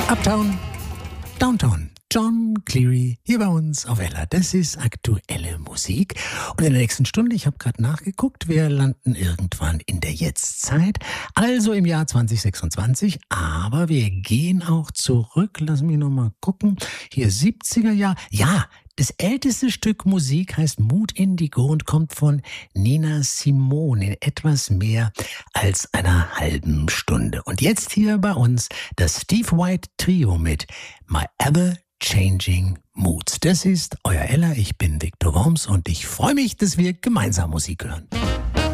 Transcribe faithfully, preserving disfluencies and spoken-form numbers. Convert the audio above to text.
Uptown, Downtown. John Cleary hier bei uns auf Ella. Das ist aktuelle Musik. Und in der nächsten Stunde, ich habe gerade nachgeguckt, wir landen irgendwann in der Jetztzeit, also im Jahr zwanzig sechsundzwanzig. Aber wir gehen auch zurück. Lass mich noch mal gucken. Hier siebziger Jahr. Ja, das älteste Stück Musik heißt Mood Indigo und kommt von Nina Simone in etwas mehr als einer halben Stunde. Und jetzt hier bei uns das Steve White Trio mit My Ever Changing Moods. Das ist euer Ella, ich bin Viktor Worms und ich freue mich, dass wir gemeinsam Musik hören.